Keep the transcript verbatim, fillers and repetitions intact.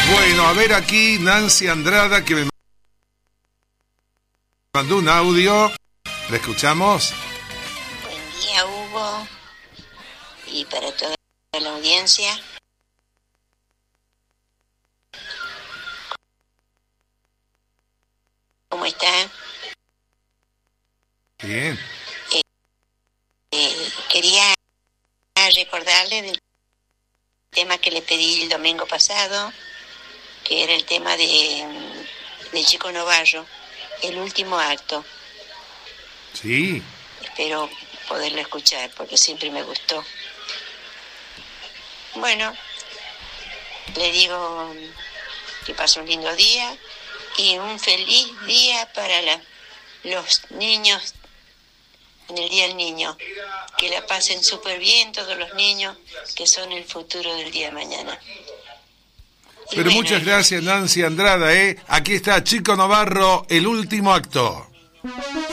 Bueno, a ver aquí Nancy Andrada que me mandó un audio. ¿La escuchamos? Buen día, Hugo, y para toda la audiencia. ¿Cómo están? Bien. Eh, eh, quería recordarle del tema que le pedí el domingo pasado, que era el tema de del Chico Novarro, el último acto. Sí. Espero poderlo escuchar porque siempre me gustó. Bueno, le digo que pase un lindo día y un feliz día para la, los niños en el Día del Niño. Que la pasen súper bien todos los niños que son el futuro del día de mañana. Y Pero bueno, muchas gracias Nancy Andrada, ¿eh? Aquí está Chico Novarro, el último acto.